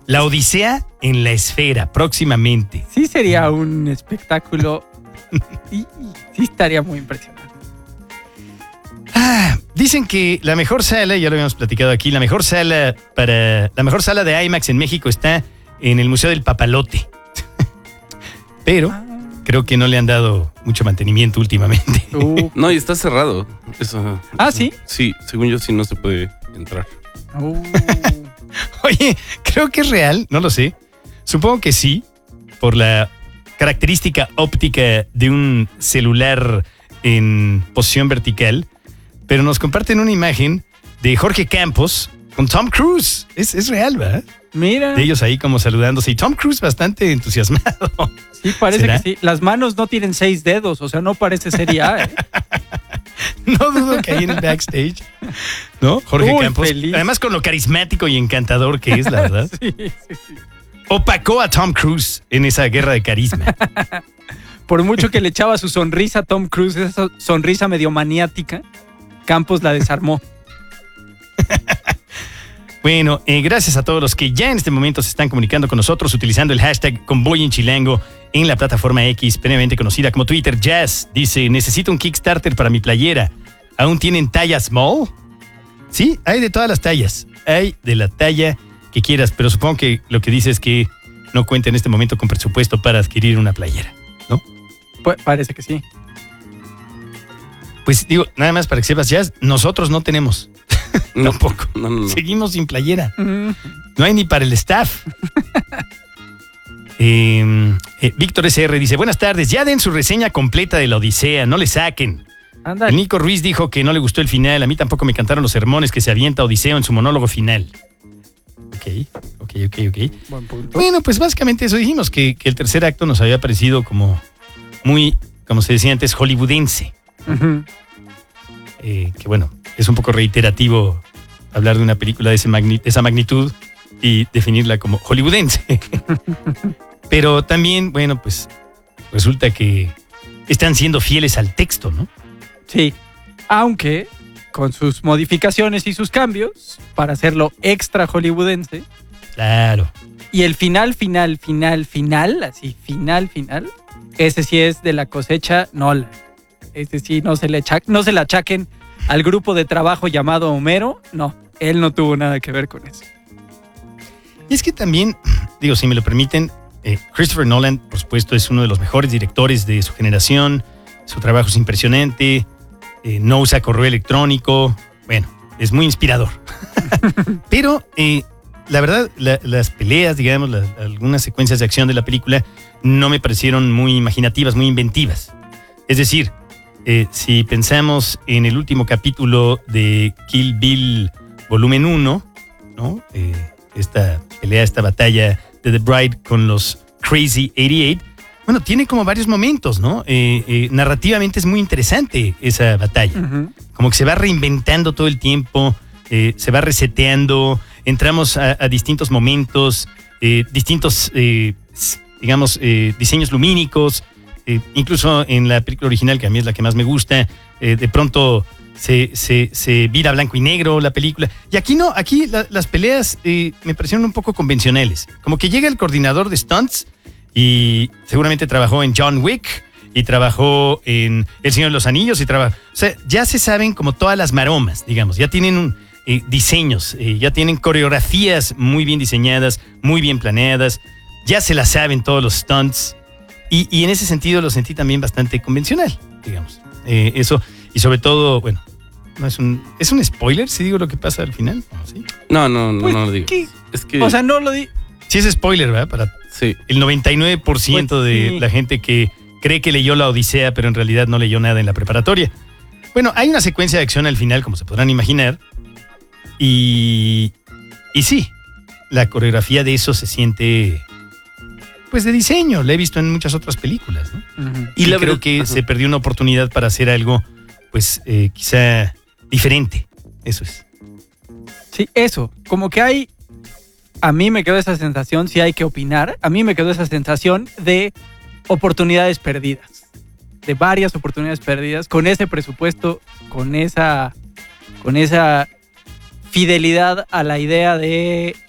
La Odisea en la Esfera, próximamente. Sí sería un espectáculo y sí estaría muy impresionante. Dicen que la mejor sala, ya lo habíamos platicado aquí, la mejor sala de IMAX en México está en el Museo del Papalote. Pero creo que no le han dado mucho mantenimiento últimamente. No, y está cerrado. Eso, ¿sí? Sí, según yo sí no se puede entrar. Oye, creo que es real, no lo sé. Supongo que sí, por la característica óptica de un celular en posición vertical. Pero nos comparten una imagen de Jorge Campos con Tom Cruise. Es real, ¿verdad? Mira. De ellos ahí como saludándose. Y Tom Cruise bastante entusiasmado. Sí, parece ¿Será? que sí. Las manos no tienen 6 dedos, o sea, no parece serie A, ¿eh? No dudo que ahí en el backstage, ¿no? Jorge Muy Campos. feliz. Además con lo carismático y encantador que es, la verdad. Sí. Opacó a Tom Cruise en esa guerra de carisma. Por mucho que le echaba su sonrisa a Tom Cruise, esa sonrisa medio maniática, Campos la desarmó. Bueno, gracias a todos los que ya en este momento se están comunicando con nosotros utilizando el hashtag Convoy en Chilango en la plataforma X, previamente conocida como Twitter. Jazz dice, necesito un Kickstarter para mi playera. ¿Aún tienen talla small? Sí, hay de todas las tallas. Hay de la talla que quieras, pero supongo que lo que dice es que no cuenta en este momento con presupuesto para adquirir una playera, ¿no? Pues parece que sí. Pues digo, nada más para que sepas, Jazz, nosotros no tenemos. No, Tampoco. no. Seguimos sin playera. No hay ni para el staff. Víctor SR dice, buenas tardes, ya den su reseña completa de la Odisea, no le saquen. Ándale. Nico Ruiz dijo que no le gustó el final, a mí tampoco me cantaron los sermones que se avienta Odiseo en su monólogo final. Ok. Buen punto. Bueno, pues básicamente eso dijimos, que el tercer acto nos había parecido como muy, como se decía antes, hollywoodense. Ujú. Que bueno, es un poco reiterativo hablar de una película de esa magnitud y definirla como hollywoodense. Pero también, bueno, pues resulta que están siendo fieles al texto, ¿no? Sí, aunque con sus modificaciones y sus cambios para hacerlo extra hollywoodense. Claro. Y el final, así, final, ese sí es de la cosecha Nolan. Ese sí no se le achaquen al grupo de trabajo llamado Homero. No, él no tuvo nada que ver con eso. Y es que también, digo, si me lo permiten, Christopher Nolan, por supuesto, es uno de los mejores directores de su generación. Su trabajo es impresionante. No usa correo electrónico. Bueno, es muy inspirador. Pero, la verdad, las peleas, digamos, algunas secuencias de acción de la película no me parecieron muy imaginativas, muy inventivas. Es decir, si pensamos en el último capítulo de Kill Bill Volumen 1, ¿no? Esta pelea, esta batalla de The Bride con los Crazy 88, bueno, tiene como varios momentos, ¿no? Narrativamente es muy interesante esa batalla. Uh-huh. Como que se va reinventando todo el tiempo, se va reseteando, entramos a distintos momentos, distintos, digamos, diseños lumínicos. Incluso en la película original, que a mí es la que más me gusta, de pronto se vira blanco y negro la película. Y aquí no, aquí las peleas me parecieron un poco convencionales. Como que llega el coordinador de stunts y seguramente trabajó en John Wick y trabajó en El Señor de los Anillos o sea, ya se saben como todas las maromas, digamos. Ya tienen diseños, ya tienen coreografías muy bien diseñadas, muy bien planeadas. Ya se las saben todos los stunts. Y en ese sentido lo sentí también bastante convencional, digamos. Eso, y sobre todo, bueno, no es un spoiler si digo lo que pasa al final. ¿Sí? No Pues, lo digo. ¿qué? Es que O sea, no lo di. Sí es spoiler, ¿verdad? Para sí. el 99% Pues, de sí. la gente que cree que leyó la Odisea, pero en realidad no leyó nada en la preparatoria. Bueno, hay una secuencia de acción al final, como se podrán imaginar. Y sí, la coreografía de eso se siente, pues, de diseño. La he visto en muchas otras películas, ¿no? Uh-huh. Y la creo verdad- que ajá. se perdió una oportunidad para hacer algo, pues, quizá diferente. Eso es. Sí, eso. Como que hay. A mí me quedó esa sensación, si hay que opinar, a mí me quedó esa sensación de oportunidades perdidas. De varias oportunidades perdidas, con ese presupuesto, con esa fidelidad a la idea de